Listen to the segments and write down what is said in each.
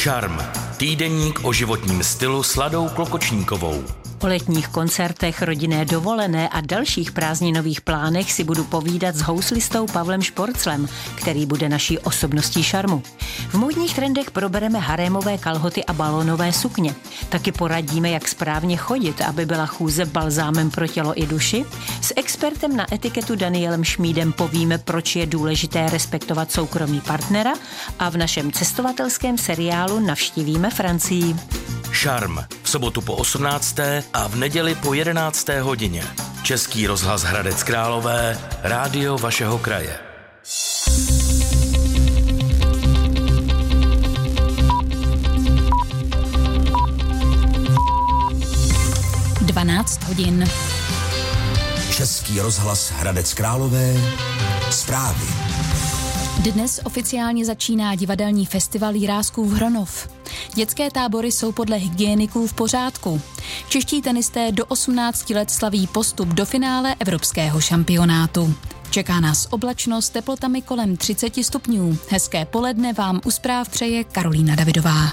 Šarm. Týdeník o životním stylu s Ladou Klokočníkovou. O letních koncertech, rodinné dovolené a dalších prázdninových plánech si budu povídat s houslistou Pavlem Šporclem, který bude naší osobností šarmu. V módních trendech probereme harémové kalhoty a balónové sukně. Taky poradíme, jak správně chodit, aby byla chůze balzámem pro tělo i duši. S expertem na etiketu Danielem Šmídem povíme, proč je důležité respektovat soukromí partnera a v našem cestovatelském seriálu navštívíme Francii. Šarm. V sobotu po 18. a v neděli po 11. hodině. Český rozhlas Hradec Králové, rádio vašeho kraje. hodin. Český rozhlas Hradec Králové, zprávy. Dnes oficiálně začíná divadelní festival Jiráskův Hronov. Dětské tábory jsou podle hygieniků v pořádku. Čeští tenisté do 18 let slaví postup do finále evropského šampionátu. Čeká nás oblačnost teplotami kolem 30 stupňů. Hezké poledne vám u zpráv přeje Karolína Davidová.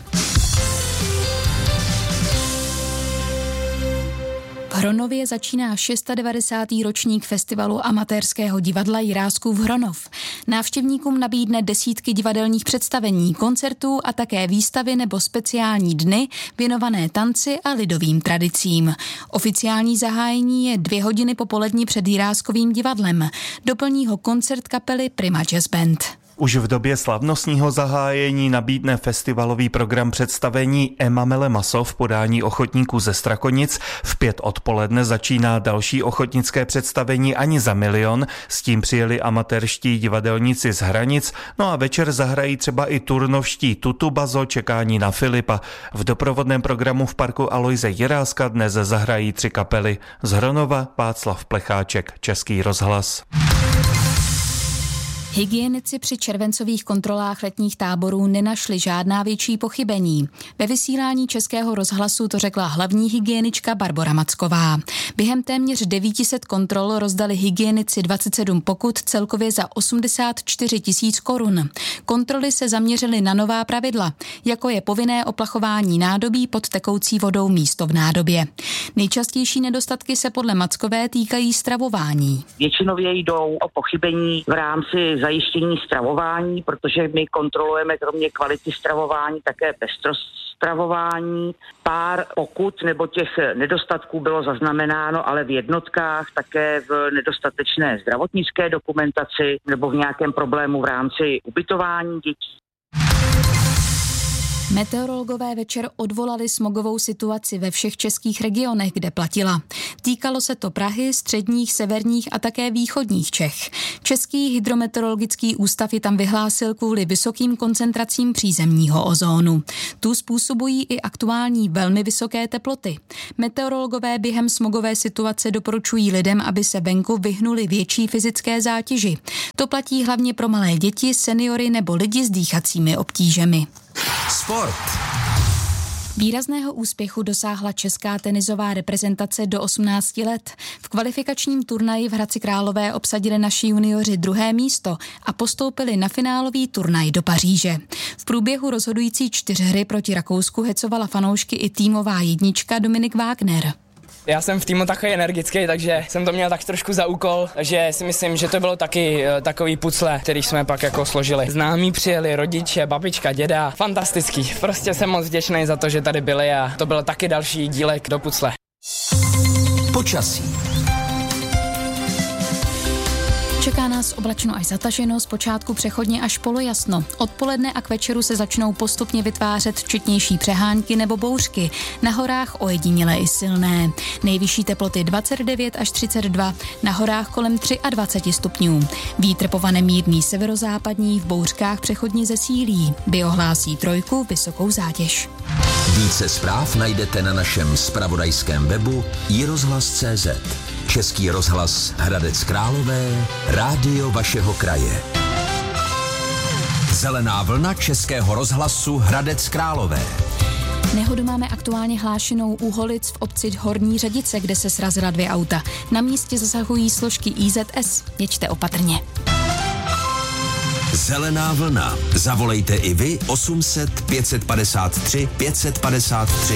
V Hronově začíná 690. ročník festivalu amatérského divadla Jiráskův Hronov. Návštěvníkům nabídne desítky divadelních představení, koncertů a také výstavy nebo speciální dny věnované tanci a lidovým tradicím. Oficiální zahájení je 2 hodiny popolední před Jiráskovým divadlem. Doplní ho koncert kapely Prima Jazz Band. Už v době slavnostního zahájení nabídne festivalový program představení Emamele Maso v podání ochotníků ze Strakonic. V 5 odpoledne začíná další ochotnické představení Ani za milion. S tím přijeli amatérští divadelníci z Hranic. No a večer zahrají třeba i turnovští Tutubazo, čekání na Filipa. V doprovodném programu v parku Alojze Jiráska dnes zahrají 3 kapely. Z Hronova Václav Plecháček, Český rozhlas. Hygienici při červencových kontrolách letních táborů nenašli žádná větší pochybení. Ve vysílání Českého rozhlasu to řekla hlavní hygienička Barbora Macková. Během téměř 900 kontrol rozdali hygienici 27 pokut celkově za 84 000 korun. Kontroly se zaměřily na nová pravidla, jako je povinné oplachování nádobí pod tekoucí vodou místo v nádobě. Nejčastější nedostatky se podle Mackové týkají stravování. Většinově jdou o pochybení v rámci zajištění stravování, protože my kontrolujeme kromě kvality stravování také pestrost stravování. Pár pokut nebo těch nedostatků bylo zaznamenáno, ale v jednotkách také v nedostatečné zdravotnické dokumentaci nebo v nějakém problému v rámci ubytování dětí. Meteorologové večer odvolali smogovou situaci ve všech českých regionech, kde platila. Týkalo se to Prahy, středních, severních a také východních Čech. Český hydrometeorologický ústav ji tam vyhlásil kvůli vysokým koncentracím přízemního ozónu. Tu způsobují i aktuální velmi vysoké teploty. Meteorologové během smogové situace doporučují lidem, aby se venku vyhnuli větší fyzické zátěži. To platí hlavně pro malé děti, seniory nebo lidi s dýchacími obtížemi. Sport. Výrazného úspěchu dosáhla česká tenisová reprezentace do 18 let. V kvalifikačním turnaji v Hradci Králové obsadili naši junioři 2. místo a postoupili na finálový turnaj do Paříže. V průběhu rozhodující 4 hry proti Rakousku hecovala fanoušky i týmová jednička Dominik Wagner. Já jsem v týmu takový energický, takže jsem to měl tak trošku za úkol, že si myslím, že to bylo taky takový pucle, který jsme pak jako složili. Známí přijeli, rodiče, babička, děda, fantastický. Prostě jsem moc vděčný za to, že tady byli a to byl taky další dílek do pucle. Počasí. Čeká nás oblačno až zataženo, zpočátku přechodně až polojasno. Odpoledne a k večeru se začnou postupně vytvářet četnější přehánky nebo bouřky. Na horách ojedinělé i silné. Nejvyšší teploty 29 až 32, na horách kolem 23 stupňů. Vítr povane mírný severozápadní, v bouřkách přechodně zesílí. Biohlásí 3 vysokou zátěž. Více zpráv najdete na našem zpravodajském webu iRozhlas.cz. Český rozhlas Hradec Králové, rádio vašeho kraje. Zelená vlna Českého rozhlasu Hradec Králové. Nehodu máme aktuálně hlášenou u Holic v obci Horní Řadice, kde se srazila 2 auta. Na místě zasahují složky IZS. Jeďte opatrně. Zelená vlna. Zavolejte i vy 800 553 553.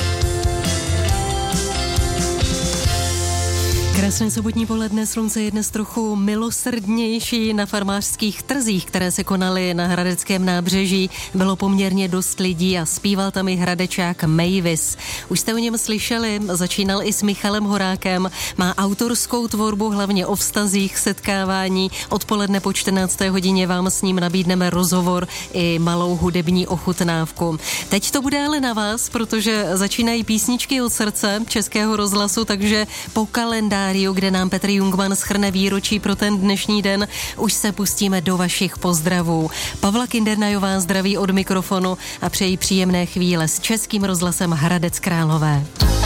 Krásné sobotní poledne, slunce je dnes trochu milosrdnější. Na farmářských trzích, které se konaly na hradeckém nábřeží, bylo poměrně dost lidí a zpíval tam i hradečák Mavis. Už jste o něm slyšeli, začínal i s Michalem Horákem, má autorskou tvorbu hlavně o vztazích, setkávání. Odpoledne po 14. hodině vám s ním nabídneme rozhovor i malou hudební ochutnávku. Teď to bude ale na vás, protože začínají písničky od srdce Českého rozhlasu, takže po kalendáři, kde nám Petr Jungmann shrne výročí pro ten dnešní den, už se pustíme do vašich pozdravů. Pavla Kindernajová zdraví od mikrofonu a přeji příjemné chvíle s Českým rozhlasem Hradec Králové.